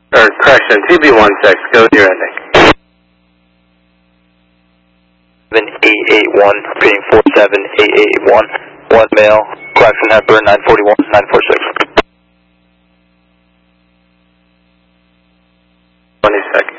Or correction, TB16, go with your ending. 7881, repeating 47881, 1 male, Claxon Hepburn, 941, 946. 20 seconds.